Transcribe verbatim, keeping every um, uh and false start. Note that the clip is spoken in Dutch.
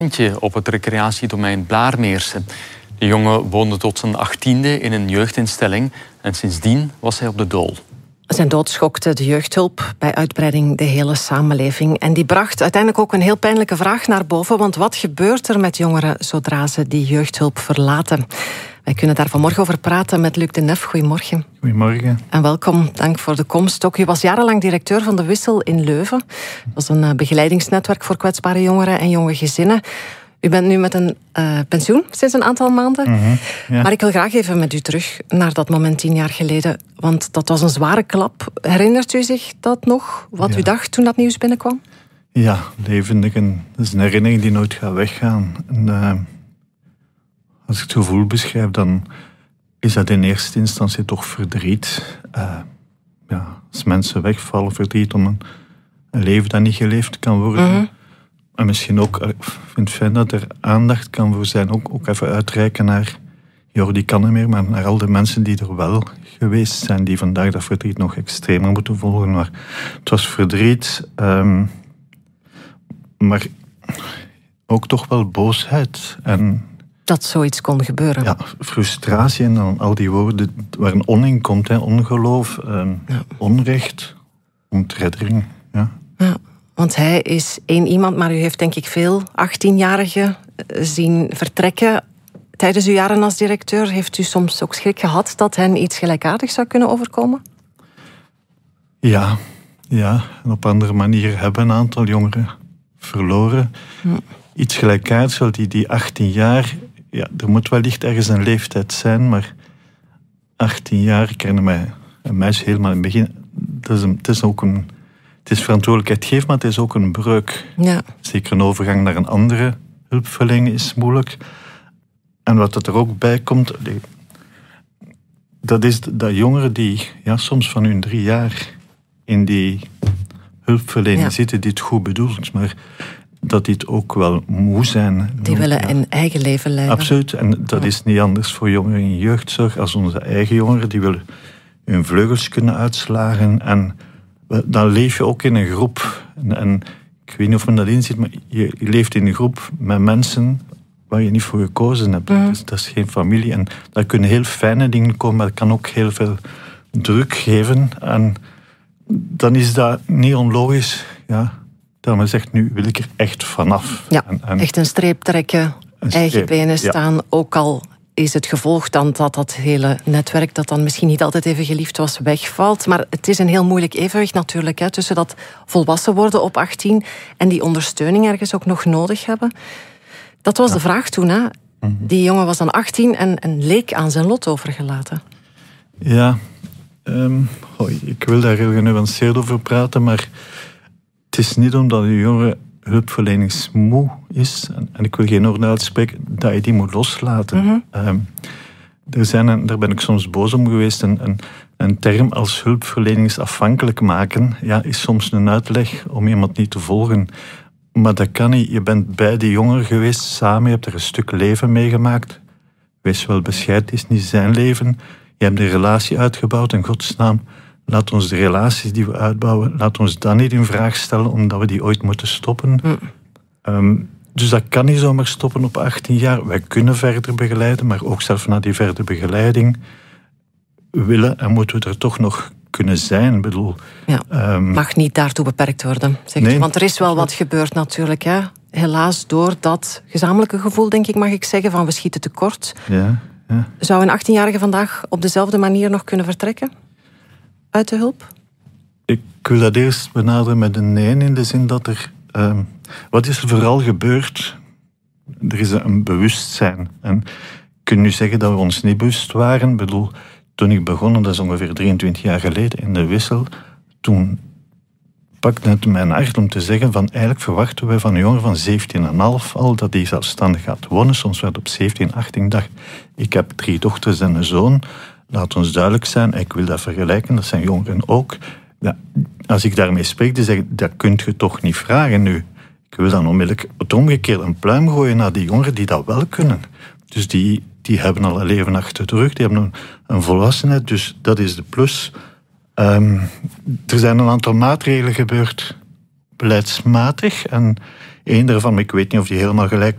op het recreatiedomein Blaarmeerse. De jongen woonde tot zijn achttiende in een jeugdinstelling en sindsdien was hij op de dool. Zijn dood schokte de jeugdhulp, bij uitbreiding de hele samenleving. En die bracht uiteindelijk ook een heel pijnlijke vraag naar boven. Want wat gebeurt er met jongeren zodra ze die jeugdhulp verlaten? Wij kunnen daar vanmorgen over praten met Luc de Nef. Goedemorgen. Goedemorgen. En welkom, dank voor de komst. Ook u was jarenlang directeur van de Wissel in Leuven. Dat is een begeleidingsnetwerk voor kwetsbare jongeren en jonge gezinnen. U bent nu met een uh, pensioen sinds een aantal maanden. Mm-hmm, ja. Maar ik wil graag even met u terug naar dat moment tien jaar geleden. Want dat was een zware klap. Herinnert u zich dat nog? Wat ja. u dacht toen dat nieuws binnenkwam? Ja, levendig. En dat is een herinnering die nooit gaat weggaan. En, uh, als ik het gevoel beschrijf, dan is dat in eerste instantie toch verdriet. Uh, ja, als mensen wegvallen, verdriet om een, een leven dat niet geleefd kan worden. Mm-hmm. En misschien ook, ik vind het fijn dat er aandacht kan voor zijn. Ook, ook even uitreiken naar, Jordi kan niet meer, maar naar al de mensen die er wel geweest zijn, die vandaag dat verdriet nog extremer moeten volgen. Maar het was verdriet, um, maar ook toch wel boosheid. En dat zoiets kon gebeuren. Ja, frustratie en dan al die woorden waar een on in komt. Hè, ongeloof, um, ja. onrecht, ontreddering. Ja. Ja. Want hij is één iemand, maar u heeft denk ik veel achttienjarigen zien vertrekken. Tijdens uw jaren als directeur heeft u soms ook schrik gehad dat hen iets gelijkaardigs zou kunnen overkomen? Ja, ja. En op andere manieren hebben een aantal jongeren verloren. Hm. Iets gelijkaardigs, wel die, die achttien jaar... Ja, er moet wellicht ergens een leeftijd zijn, maar achttien jaar, ik herinner mij, een meisje helemaal in het begin... Het is, een, het is ook een... Het is verantwoordelijkheid geeft, maar het is ook een breuk. Ja. Zeker een overgang naar een andere hulpverlening is moeilijk. En wat er ook bij komt, dat is dat jongeren die ja, soms van hun drie jaar in die hulpverlening ja. zitten, die het goed bedoelt, maar dat die het ook wel moe zijn. Die willen ja. een eigen leven leiden. Absoluut, en dat ja. is niet anders voor jongeren in jeugdzorg als onze eigen jongeren. Die willen hun vleugels kunnen uitslagen en dan leef je ook in een groep. En, en ik weet niet of men dat inziet, maar je, je leeft in een groep met mensen waar je niet voor gekozen hebt. Mm. Dus dat is geen familie. En daar kunnen heel fijne dingen komen, maar dat kan ook heel veel druk geven. En dan is dat niet onlogisch. Ja, dat men zegt, nu wil ik er echt vanaf. Ja, en, en echt een streep trekken, een eigen streep, benen staan, ja. ook al... is het gevolg dan dat dat hele netwerk, dat dan misschien niet altijd even geliefd was, wegvalt. Maar het is een heel moeilijk evenwicht natuurlijk, hè, tussen dat volwassen worden op achttien en die ondersteuning ergens ook nog nodig hebben. Dat was ja. de vraag toen. Hè. Mm-hmm. Die jongen was dan achttien en, en leek aan zijn lot overgelaten. Ja, um, oh, ik wil daar heel genuanceerd over praten, maar het is niet omdat een jongen hulpverleningsmoe is, en ik wil geen orde uitspreken, dat je die moet loslaten. Mm-hmm. Um, er zijn, en daar ben ik soms boos om geweest, een, een, een term als hulpverleningsafhankelijk maken, ja, is soms een uitleg om iemand niet te volgen. Maar dat kan niet. Je bent bij die jongeren geweest, samen, je hebt er een stuk leven meegemaakt. Wees wel bescheiden, het is niet zijn leven. Je hebt een relatie uitgebouwd, in godsnaam. Laat ons de relaties die we uitbouwen, laat ons dat niet in vraag stellen, omdat we die ooit moeten stoppen. Mm. Um, dus dat kan niet zomaar stoppen op achttien jaar. Wij kunnen verder begeleiden, maar ook zelf na die verdere begeleiding willen en moeten we er toch nog kunnen zijn. Ik bedoel, ja, um, mag niet daartoe beperkt worden, zegt nee, u. Want er is wel wat gebeurd natuurlijk. Hè? Helaas door dat gezamenlijke gevoel, denk ik, mag ik zeggen, van we schieten tekort. Ja, ja. Zou een achttienjarige vandaag op dezelfde manier nog kunnen vertrekken? Uit de hulp? Ik wil dat eerst benaderen met een nee, in de zin dat er... Um, wat is er vooral gebeurd? Er is een bewustzijn. En ik kan nu zeggen dat we ons niet bewust waren. Ik bedoel, toen ik begon, dat is ongeveer drieëntwintig jaar geleden, in de Wissel, toen pakte het mijn hart om te zeggen van eigenlijk verwachten we van een jongen van zeventien en een half al dat hij zelfstandig gaat wonen. Soms werd op zeventien, achttien dacht, ik heb drie dochters en een zoon. Laat ons duidelijk zijn, ik wil dat vergelijken, dat zijn jongeren ook. Ja, als ik daarmee spreek, dan zeg ik, dat kunt je toch niet vragen nu. Ik wil dan onmiddellijk het omgekeerde een pluim gooien naar die jongeren die dat wel kunnen. Dus die, die hebben al een leven achter de rug, die hebben een, een volwassenheid, dus dat is de plus. Um, er zijn een aantal maatregelen gebeurd, beleidsmatig. En Eén daarvan, maar ik weet niet of die helemaal gelijk